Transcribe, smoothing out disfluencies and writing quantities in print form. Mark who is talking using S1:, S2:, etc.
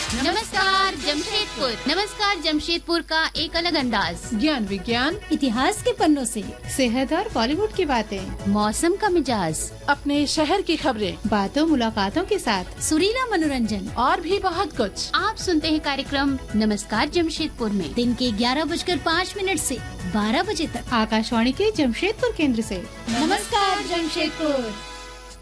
S1: नमस्कार जमशेदपुर। नमस्कार जमशेदपुर का एक अलग अंदाज।
S2: ज्ञान विज्ञान
S3: इतिहास के पन्नों से
S2: सेहत और बॉलीवुड की बातें,
S1: मौसम का मिजाज,
S2: अपने शहर की खबरें, बातों मुलाकातों के साथ
S3: सुरीला मनोरंजन
S2: और भी बहुत कुछ।
S1: आप सुनते हैं कार्यक्रम नमस्कार जमशेदपुर में
S3: दिन के 11:05 से 12 बजे तक
S2: आकाशवाणी के जमशेदपुर केंद्र से।
S3: नमस्कार जमशेदपुर।